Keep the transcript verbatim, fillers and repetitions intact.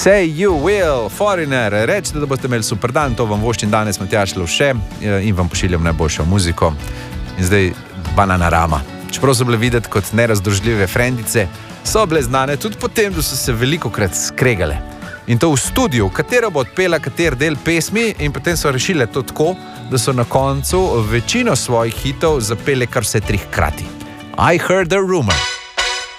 Say you will, Foreigner, rečete, da boste imeli super dan, to vam voščim danes Matjaž Lovše in vam pošiljam najboljšo muziko. In zdaj Bananarama. Čeprav so bile videti kot nerazdružljive frendice, so bile znane tudi potem, da so se velikokrat skregale. In to v studiu, katera bo odpela kater del pesmi, in potem so rešile to tako, da so na koncu večino svojih hitov zapele kar vse tri hkrati. I heard a rumor.